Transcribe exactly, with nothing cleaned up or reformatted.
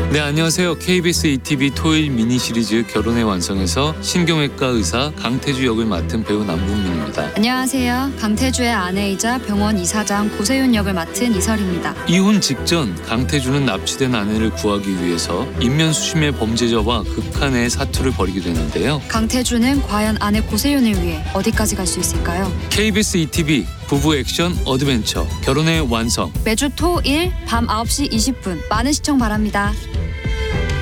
네, 안녕하세요. 케이비에스 이티비 토요일 미니 시리즈 결혼의 완성에서 신경외과 의사 강태주 역을 맡은 배우 남궁민입니다. 안녕하세요. 강태주의 아내이자 병원 이사장 고세윤 역을 맡은 이설입니다. 이혼 직전 강태주는 납치된 아내를 구하기 위해서 인면수심의 범죄자와 극한의 사투를 벌이게 되는데요. 강태주는 과연 아내 고세윤을 위해 어디까지 갈 수 있을까요? 케이비에스 이티비 부부 액션 어드벤처 결혼의 완성 매주 토일 밤 아홉 시 이십 분 많은 시청 바랍니다.